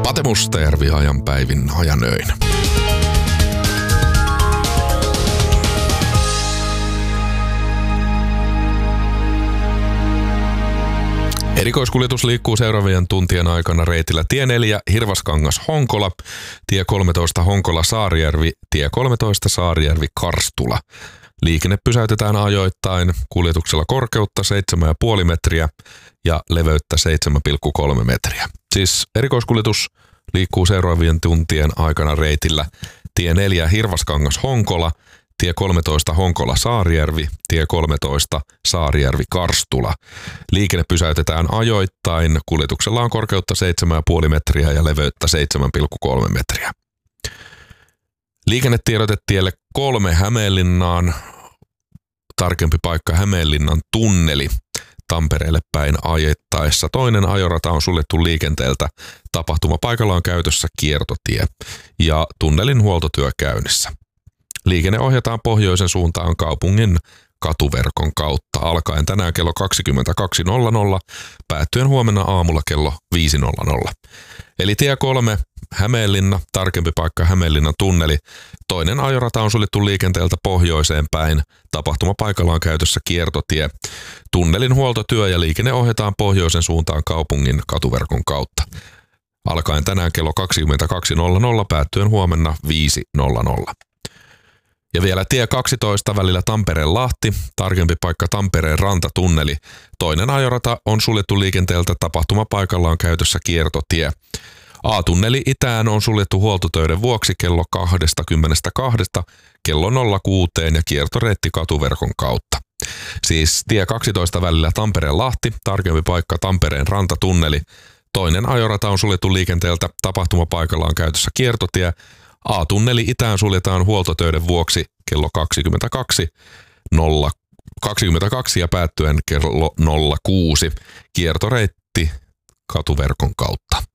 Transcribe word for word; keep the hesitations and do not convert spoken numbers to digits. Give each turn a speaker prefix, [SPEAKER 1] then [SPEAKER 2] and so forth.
[SPEAKER 1] Mate Mustajärvi ajan päivin ajanöin. Erikoiskuljetus liikkuu seuraavien tuntien aikana reitillä tie neljä Hirvaskangas Honkola, tie kolmetoista Honkola Saarijärvi, tie kolmetoista Saarijärvi Karstula. Liikenne pysäytetään ajoittain, kuljetuksella korkeutta seitsemän pilkku viisi metriä ja leveyttä seitsemän pilkku kolme metriä. Siis erikoiskuljetus liikkuu seuraavien tuntien aikana reitillä tie neljä Hirvaskangas Honkola, tie kolmetoista Honkola Saarijärvi, tie kolmetoista Saarijärvi Karstula. Liikenne pysäytetään ajoittain, kuljetuksella on korkeutta seitsemän pilkku viisi metriä ja leveyttä seitsemän pilkku kolme metriä. Liikennetiedote tielle kolme Hämeenlinnaan, tarkempi paikka Hämeenlinnan tunneli. Tampereelle päin ajettaessa. Toinen ajorata on suljettu liikenteeltä. Tapahtumapaikalla on käytössä kiertotie ja tunnelin huoltotyö käynnissä. Liikenne ohjataan pohjoisen suuntaan kaupungin katuverkon kautta alkaen tänään kello kaksikymmentäkaksi nolla nolla, päättyen huomenna aamulla kello viisi nolla nolla. Eli tie kolme Hämeenlinna, tarkempi paikka Hämeenlinnan tunneli. Toinen ajorata on suljettu liikenteeltä pohjoiseen päin. Tapahtumapaikalla on käytössä kiertotie. Tunnelin huoltotyö ja liikenne ohjataan pohjoisen suuntaan kaupungin katuverkon kautta. Alkaen tänään kello kaksikymmentäkaksi nolla nolla, päättyen huomenna viisi nolla nolla. Ja vielä tie kaksitoista välillä Tampereen-Lahti, tarkempi paikka Tampereen rantatunneli. Toinen ajorata on suljettu liikenteeltä, tapahtumapaikalla on käytössä kiertotie. A-tunneli itään on suljettu huoltotöiden vuoksi kello kaksikymmentäkaksi kello nolla kuusi ja kiertoreitti katuverkon kautta. Siis tie kaksitoista välillä Tampereen-Lahti, tarkempi paikka Tampereen rantatunneli. Toinen ajorata on suljettu liikenteeltä, tapahtumapaikalla on käytössä kiertotie. A-tunneli itään suljetaan huoltotöiden vuoksi kello kaksikymmentäkaksi nolla kaksikymmentäkaksi ja päättyen kello nolla kuusi. Kiertoreitti katuverkon kautta.